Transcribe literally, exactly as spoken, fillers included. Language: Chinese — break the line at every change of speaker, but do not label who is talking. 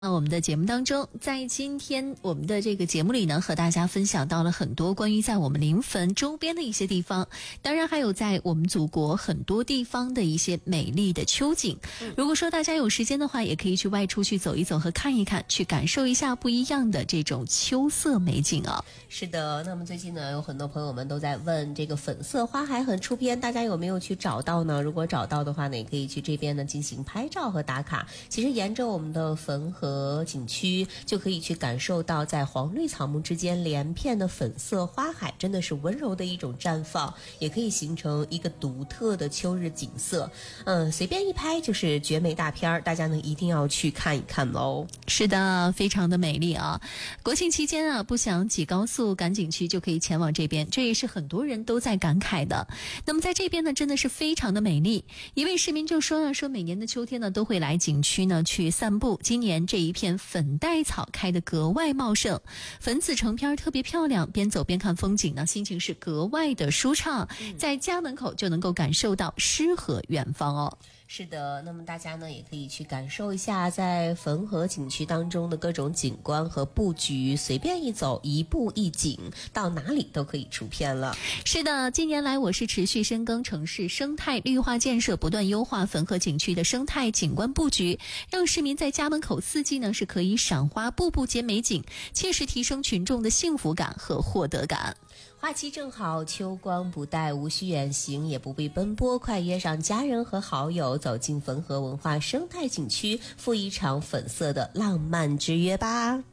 那我们的节目当中，在今天我们的这个节目里呢，和大家分享到了很多关于在我们临汾周边的一些地方，当然还有在我们祖国很多地方的一些美丽的秋景。如果说大家有时间的话，也可以去外出去走一走和看一看，去感受一下不一样的这种秋色美景啊。
是的，那么最近呢，有很多朋友们都在问这个粉色花海很出片，大家有没有去找到呢？如果找到的话呢，也可以去这边呢进行拍照和打卡。其实沿着我们的汾河和景区就可以去感受到在黄绿草木之间连片的粉色花海，真的是温柔的一种绽放，也可以形成一个独特的秋日景色。嗯，随便一拍就是绝美大片，大家呢一定要去看一看喽。
是的，非常的美丽啊！国庆期间啊，不想挤高速赶景区就可以前往这边，这也是很多人都在感慨的。那么在这边呢，真的是非常的美丽。一位市民就说呢，说每年的秋天呢都会来景区呢去散步，今年这一片粉黛草开得格外茂盛，粉紫成片特别漂亮，边走边看风景呢，心情是格外的舒畅，在家门口就能够感受到诗和远方哦。
是的，那么大家呢也可以去感受一下在汾河景区当中的各种景观和布局，随便一走一步一景，到哪里都可以出片了。
是的，近年来我市持续深耕城市生态绿化建设，不断优化汾河景区的生态景观布局，让市民在家门口四季呢是可以赏花，步步皆美景，切实提升群众的幸福感和获得感。
花期正好，秋光不待，无需远行，也不必奔波，快约上家人和好友，走进汾河文化生态景区，赴一场粉色的浪漫之约吧。